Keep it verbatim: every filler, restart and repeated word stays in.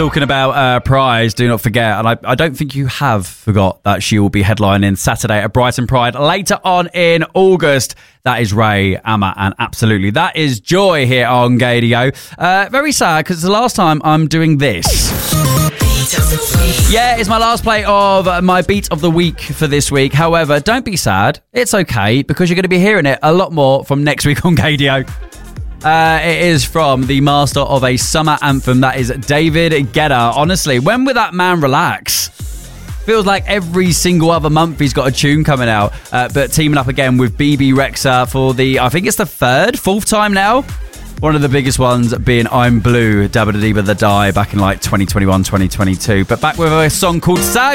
Talking about uh, Pride, do not forget, and I, I don't think you have forgot that she will be headlining Saturday at Brighton Pride later on in August. That is Ray, Amma, and absolutely, that is Joy here on Gadio. Uh, very sad, because it's the last time I'm doing this. Yeah, it's my last play of my Beat of the Week for this week. However, don't be sad. It's okay, because you're going to be hearing it a lot more from next week on Gadio. Uh, it is from the master of a summer anthem. That is David Guetta. Honestly, when will that man relax? Feels like every single other month he's got a tune coming out. Uh, but teaming up again with B B Rexha for the, I think it's the third, fourth time now. One of the biggest ones being I'm Blue, Dabba Dabba The Die back in like twenty twenty-one, twenty twenty-two. But back with a song called Sag.